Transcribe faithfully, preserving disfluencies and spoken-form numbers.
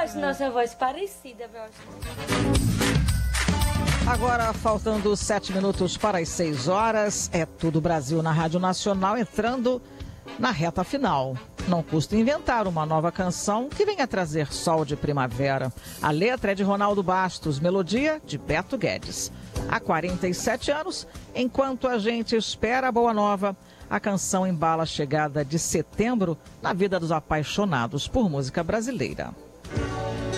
acho nossa voz parecida, eu acho. Agora, faltando sete minutos para as seis horas, é Tudo Brasil na Rádio Nacional, entrando na reta final. Não custa inventar uma nova canção que venha trazer sol de primavera. A letra é de Ronaldo Bastos, melodia de Beto Guedes. Há quarenta e sete anos, enquanto a gente espera a boa nova, a canção embala a chegada de setembro na vida dos apaixonados por música brasileira.